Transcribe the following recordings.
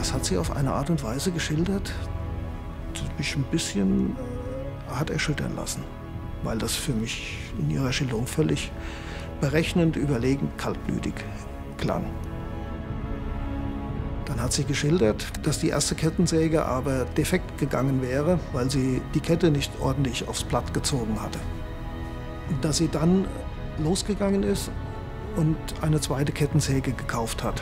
das hat sie auf eine Art und Weise geschildert, die mich ein bisschen hat erschüttern lassen, weil das für mich in ihrer Schilderung völlig berechnend, überlegend, kaltblütig klang. Dann hat sie geschildert, dass die erste Kettensäge aber defekt gegangen wäre, weil sie die Kette nicht ordentlich aufs Blatt gezogen hatte. Und dass sie dann losgegangen ist und eine zweite Kettensäge gekauft hat.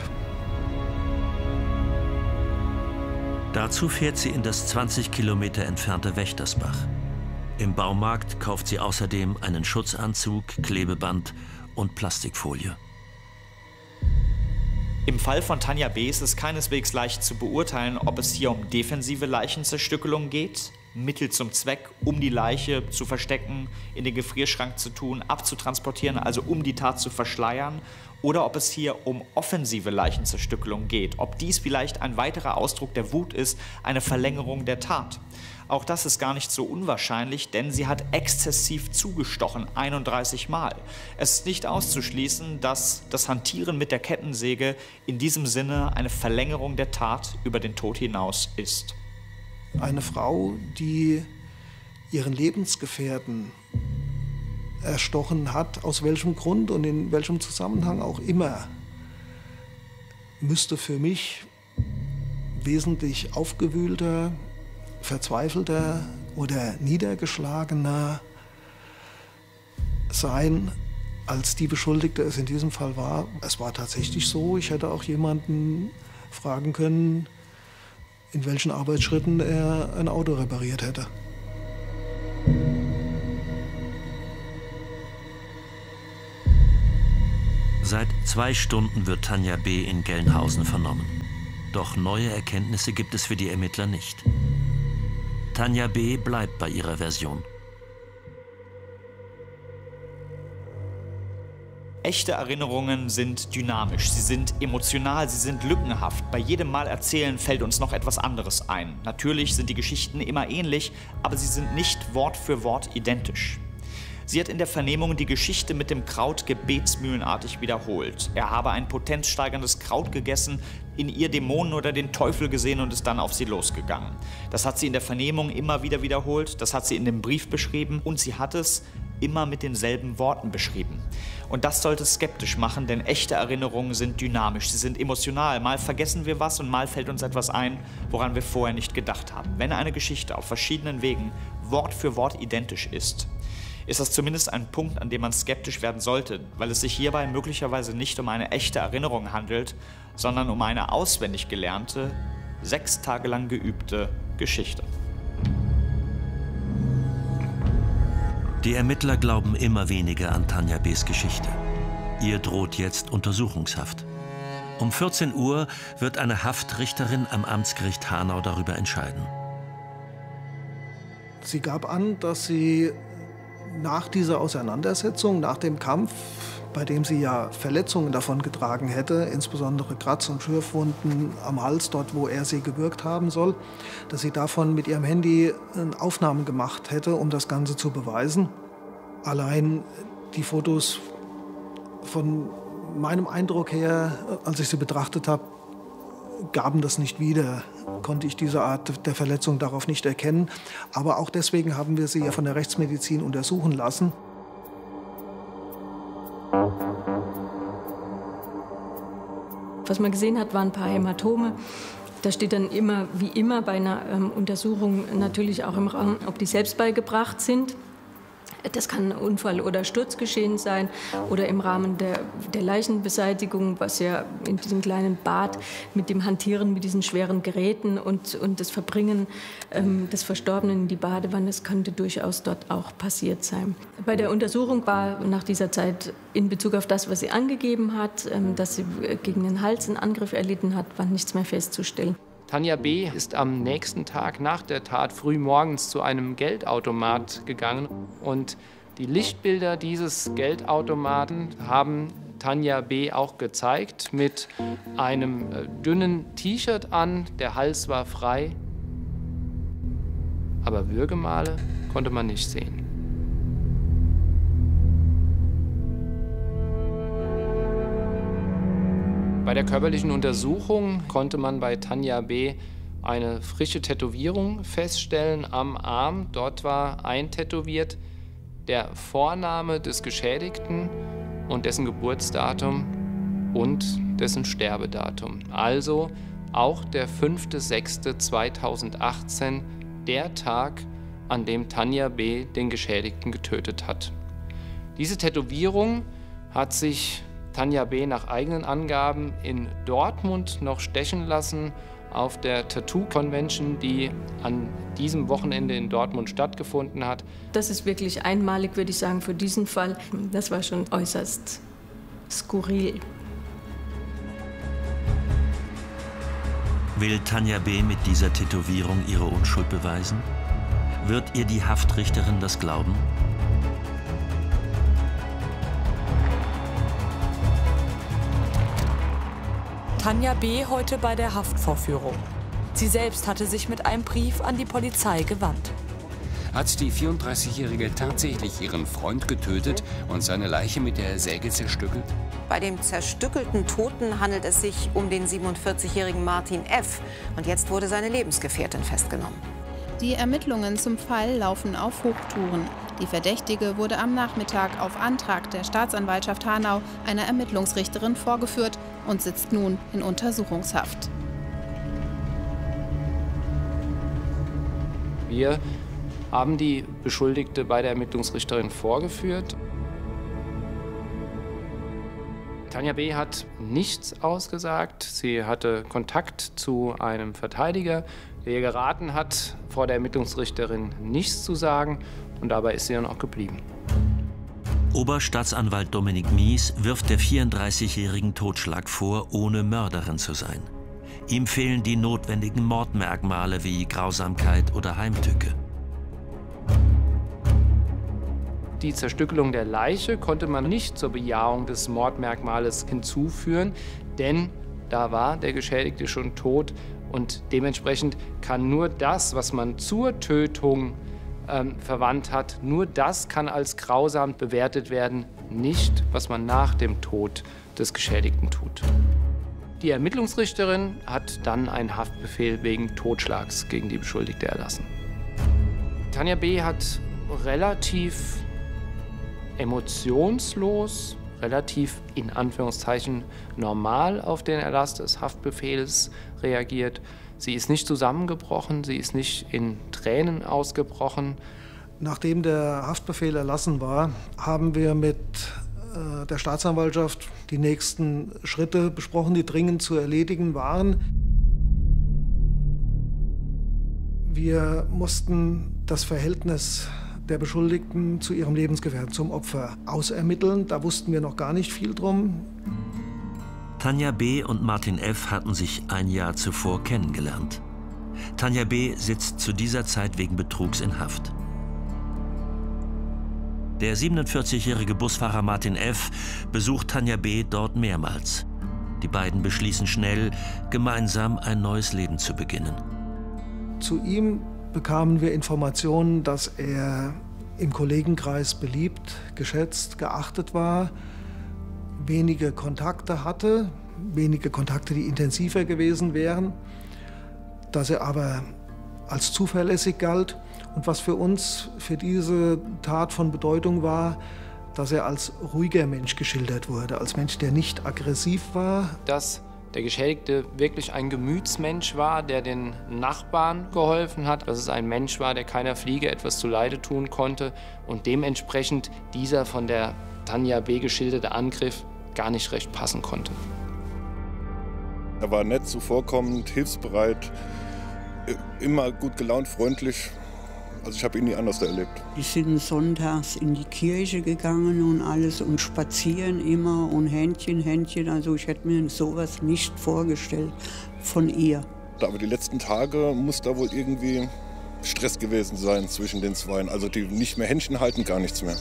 Dazu fährt sie in das 20 Kilometer entfernte Wächtersbach. Im Baumarkt kauft sie außerdem einen Schutzanzug, Klebeband und Plastikfolie. Im Fall von Tanja B. ist es keineswegs leicht zu beurteilen, ob es hier um defensive Leichenzerstückelung geht, Mittel zum Zweck, um die Leiche zu verstecken, in den Gefrierschrank zu tun, abzutransportieren, also um die Tat zu verschleiern, oder ob es hier um offensive Leichenzerstückelung geht, ob dies vielleicht ein weiterer Ausdruck der Wut ist, eine Verlängerung der Tat. Auch das ist gar nicht so unwahrscheinlich, denn sie hat exzessiv zugestochen, 31 Mal. Es ist nicht auszuschließen, dass das Hantieren mit der Kettensäge in diesem Sinne eine Verlängerung der Tat über den Tod hinaus ist. Eine Frau, die ihren Lebensgefährten erstochen hat, aus welchem Grund und in welchem Zusammenhang auch immer, müsste für mich wesentlich aufgewühlter, verzweifelter oder niedergeschlagener sein, als die Beschuldigte es in diesem Fall war. Es war tatsächlich so, ich hätte auch jemanden fragen können, in welchen Arbeitsschritten er ein Auto repariert hätte. Seit 2 Stunden wird Tanja B. in Gelnhausen vernommen. Doch neue Erkenntnisse gibt es für die Ermittler nicht. Tanja B. bleibt bei ihrer Version. Echte Erinnerungen sind dynamisch, sie sind emotional, sie sind lückenhaft. Bei jedem Mal erzählen fällt uns noch etwas anderes ein. Natürlich sind die Geschichten immer ähnlich, aber sie sind nicht Wort für Wort identisch. Sie hat in der Vernehmung die Geschichte mit dem Kraut gebetsmühlenartig wiederholt. Er habe ein potenzsteigerndes Kraut gegessen, in ihr Dämonen oder den Teufel gesehen und ist dann auf sie losgegangen. Das hat sie in der Vernehmung immer wieder wiederholt, das hat sie in dem Brief beschrieben und sie hat es immer mit denselben Worten beschrieben. Und das sollte es skeptisch machen, denn echte Erinnerungen sind dynamisch, sie sind emotional. Mal vergessen wir was und mal fällt uns etwas ein, woran wir vorher nicht gedacht haben. Wenn eine Geschichte auf verschiedenen Wegen Wort für Wort identisch ist das zumindest ein Punkt, an dem man skeptisch werden sollte, weil es sich hierbei möglicherweise nicht um eine echte Erinnerung handelt, sondern um eine auswendig gelernte, 6 Tage lang geübte Geschichte. Die Ermittler glauben immer weniger an Tanja B.'s Geschichte. Ihr droht jetzt Untersuchungshaft. Um 14 Uhr wird eine Haftrichterin am Amtsgericht Hanau darüber entscheiden. Sie gab an, dass sie nach dieser Auseinandersetzung, nach dem Kampf, bei dem sie ja Verletzungen davon getragen hätte, insbesondere Kratz- und Schürfwunden am Hals, dort wo er sie gewürgt haben soll, dass sie davon mit ihrem Handy Aufnahmen gemacht hätte, um das Ganze zu beweisen. Allein die Fotos von meinem Eindruck her, als ich sie betrachtet habe, gaben das nicht wieder. Konnte ich diese Art der Verletzung darauf nicht erkennen. Aber auch deswegen haben wir sie ja von der Rechtsmedizin untersuchen lassen. Was man gesehen hat, waren ein paar Hämatome. Da steht dann immer, wie immer bei einer Untersuchung natürlich auch im Raum, ob die selbst beigebracht sind. Das kann ein Unfall oder Sturzgeschehen sein oder im Rahmen der Leichenbeseitigung, was ja in diesem kleinen Bad mit dem Hantieren mit diesen schweren Geräten und das Verbringen des Verstorbenen in die Badewanne, das könnte durchaus dort auch passiert sein. Bei der Untersuchung war nach dieser Zeit in Bezug auf das, was sie angegeben hat, dass sie gegen den Hals einen Angriff erlitten hat, war nichts mehr festzustellen. Tanja B. ist am nächsten Tag nach der Tat früh morgens zu einem Geldautomat gegangen. Und die Lichtbilder dieses Geldautomaten haben Tanja B. auch gezeigt, mit einem dünnen T-Shirt an, der Hals war frei. Aber Würgemale konnte man nicht sehen. Bei der körperlichen Untersuchung konnte man bei Tanja B. eine frische Tätowierung feststellen am Arm. Dort war eintätowiert der Vorname des Geschädigten und dessen Geburtsdatum und dessen Sterbedatum. Also auch der 5.6.2018, der Tag, an dem Tanja B. den Geschädigten getötet hat. Diese Tätowierung hat sich Tanja B. nach eigenen Angaben in Dortmund noch stechen lassen, auf der Tattoo Convention, die an diesem Wochenende in Dortmund stattgefunden hat. Das ist wirklich einmalig, würde ich sagen, für diesen Fall. Das war schon äußerst skurril. Will Tanja B. mit dieser Tätowierung ihre Unschuld beweisen? Wird ihr die Haftrichterin das glauben? Tanja B. heute bei der Haftvorführung. Sie selbst hatte sich mit einem Brief an die Polizei gewandt. Hat die 34-Jährige tatsächlich ihren Freund getötet und seine Leiche mit der Säge zerstückelt? Bei dem zerstückelten Toten handelt es sich um den 47-jährigen Martin F. Und jetzt wurde seine Lebensgefährtin festgenommen. Die Ermittlungen zum Fall laufen auf Hochtouren. Die Verdächtige wurde am Nachmittag auf Antrag der Staatsanwaltschaft Hanau einer Ermittlungsrichterin vorgeführt und sitzt nun in Untersuchungshaft. Wir haben die Beschuldigte bei der Ermittlungsrichterin vorgeführt. Tanja B. hat nichts ausgesagt. Sie hatte Kontakt zu einem Verteidiger, der ihr geraten hat, vor der Ermittlungsrichterin nichts zu sagen. Und dabei ist sie dann auch geblieben. Oberstaatsanwalt Dominik Mies wirft der 34-jährigen Totschlag vor, ohne Mörderin zu sein. Ihm fehlen die notwendigen Mordmerkmale wie Grausamkeit oder Heimtücke. Die Zerstückelung der Leiche konnte man nicht zur Bejahung des Mordmerkmales hinzuführen, denn da war der Geschädigte schon tot und dementsprechend kann nur das, was man zur Tötung verwandt hat, nur das kann als grausam bewertet werden, nicht was man nach dem Tod des Geschädigten tut. Die Ermittlungsrichterin hat dann einen Haftbefehl wegen Totschlags gegen die Beschuldigte erlassen. Tanja B. hat relativ emotionslos, relativ in Anführungszeichen normal auf den Erlass des Haftbefehls reagiert. Sie ist nicht zusammengebrochen, sie ist nicht in Tränen ausgebrochen. Nachdem der Haftbefehl erlassen war, haben wir mit der Staatsanwaltschaft die nächsten Schritte besprochen, die dringend zu erledigen waren. Wir mussten das Verhältnis der Beschuldigten zu ihrem Lebensgefährten, zum Opfer, ausermitteln. Da wussten wir noch gar nicht viel drum. Tanja B. und Martin F. hatten sich ein Jahr zuvor kennengelernt. Tanja B. sitzt zu dieser Zeit wegen Betrugs in Haft. Der 47-jährige Busfahrer Martin F. besucht Tanja B. dort mehrmals. Die beiden beschließen schnell, gemeinsam ein neues Leben zu beginnen. Zu ihm bekamen wir Informationen, dass er im Kollegenkreis beliebt, geschätzt, geachtet war, wenige Kontakte hatte, wenige Kontakte, die intensiver gewesen wären, dass er aber als zuverlässig galt. Und was für uns für diese Tat von Bedeutung war, dass er als ruhiger Mensch geschildert wurde, als Mensch, der nicht aggressiv war. Dass der Geschädigte wirklich ein Gemütsmensch war, der den Nachbarn geholfen hat, dass es ein Mensch war, der keiner Fliege etwas zuleide tun konnte und dementsprechend dieser von der Tanja B. geschilderte Angriff gar nicht recht passen konnte. Er war nett, zuvorkommend, hilfsbereit, immer gut gelaunt, freundlich. Also ich habe ihn nie anders erlebt. Die sind sonntags in die Kirche gegangen und alles und spazieren immer und Händchen. Also ich hätte mir sowas nicht vorgestellt von ihr. Aber die letzten Tage muss da wohl irgendwie Stress gewesen sein zwischen den Zweien. Also die nicht mehr Händchen halten, gar nichts mehr.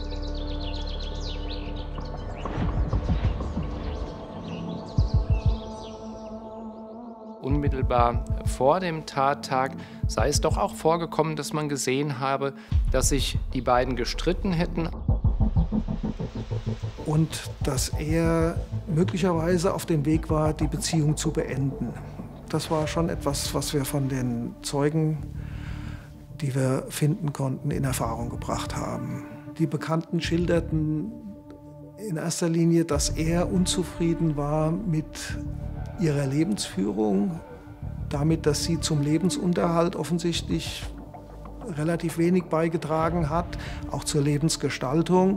Unmittelbar vor dem Tattag sei es doch auch vorgekommen, dass man gesehen habe, dass sich die beiden gestritten hätten. Und dass er möglicherweise auf dem Weg war, die Beziehung zu beenden. Das war schon etwas, was wir von den Zeugen, die wir finden konnten, in Erfahrung gebracht haben. Die Bekannten schilderten in erster Linie, dass er unzufrieden war mit ihrer Lebensführung, damit, dass sie zum Lebensunterhalt offensichtlich relativ wenig beigetragen hat, auch zur Lebensgestaltung.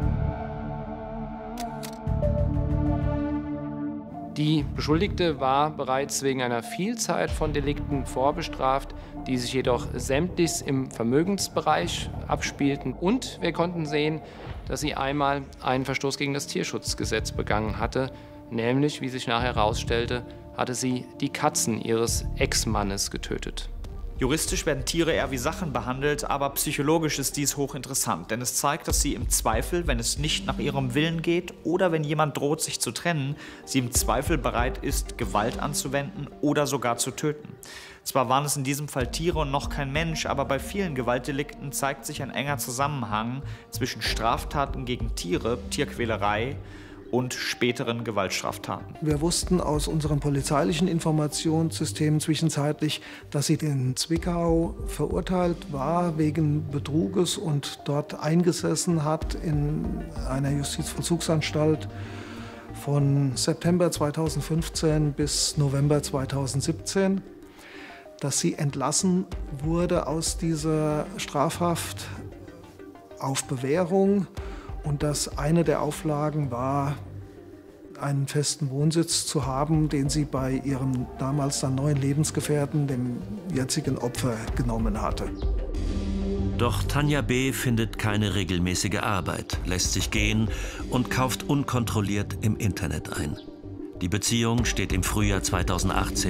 Die Beschuldigte war bereits wegen einer Vielzahl von Delikten vorbestraft, die sich jedoch sämtlich im Vermögensbereich abspielten. Und wir konnten sehen, dass sie einmal einen Verstoß gegen das Tierschutzgesetz begangen hatte. Nämlich, wie sich nachher herausstellte, hatte sie die Katzen ihres Ex-Mannes getötet. Juristisch werden Tiere eher wie Sachen behandelt, aber psychologisch ist dies hochinteressant, denn es zeigt, dass sie im Zweifel, wenn es nicht nach ihrem Willen geht oder wenn jemand droht, sich zu trennen, sie im Zweifel bereit ist, Gewalt anzuwenden oder sogar zu töten. Zwar waren es in diesem Fall Tiere und noch kein Mensch, aber bei vielen Gewaltdelikten zeigt sich ein enger Zusammenhang zwischen Straftaten gegen Tiere, Tierquälerei und späteren Gewaltstraftaten. Wir wussten aus unseren polizeilichen Informationssystemen zwischenzeitlich, dass sie in Zwickau verurteilt war wegen Betruges und dort eingesessen hat in einer Justizvollzugsanstalt von September 2015 bis November 2017, dass sie entlassen wurde aus dieser Strafhaft auf Bewährung. Und dass eine der Auflagen war, einen festen Wohnsitz zu haben, den sie bei ihrem damals dann neuen Lebensgefährten, dem jetzigen Opfer, genommen hatte. Doch Tanja B. findet keine regelmäßige Arbeit, lässt sich gehen und kauft unkontrolliert im Internet ein. Die Beziehung steht im Frühjahr 2018